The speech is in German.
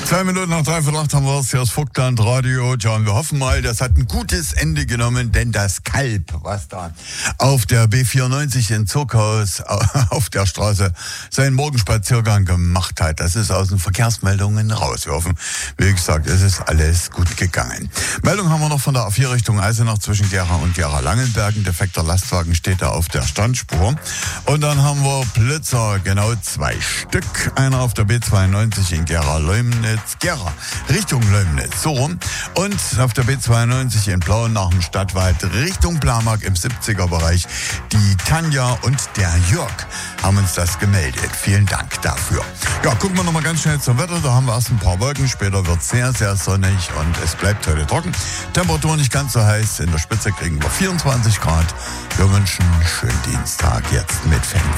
2 Minuten nach 3:08 haben wir es hier aus Vogtland Radio. Tja, und wir hoffen mal, das hat ein gutes Ende genommen, denn das Kalb, was da auf der B94 in Zuckhaus auf der Straße seinen Morgenspaziergang gemacht hat, das ist aus den Verkehrsmeldungen raus. Wir hoffen, wie gesagt, es ist alles gut gegangen. Meldung haben wir noch von der A4 Richtung Eisenach zwischen Gera und Gera-Langenbergen. Defekter Lastwagen steht da auf der Standspur. Und dann haben wir Blitzer, genau 2 Stück. Einer auf der B92 in Gera-Leumnitz. Gera, Richtung Leumnitz, so rum. Und auf der B92 in Plauen nach dem Stadtwald Richtung Blamack im 70er-Bereich. Die Tanja und der Jörg haben uns das gemeldet. Vielen Dank dafür. Ja, gucken wir nochmal ganz schnell zum Wetter. Da haben wir erst ein paar Wolken. Später wird es sehr, sehr sonnig und es bleibt heute trocken. Temperatur nicht ganz so heiß. In der Spitze kriegen wir 24 Grad. Wir wünschen einen schönen Dienstag jetzt mit Fans.